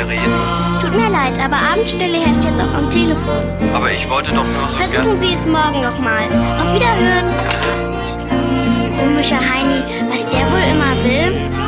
mir reden. Tut mir leid, aber Abendstille herrscht jetzt auch am Telefon. Aber ich wollte doch nur so Versuchen Sie es morgen nochmal. Auf Wiederhören.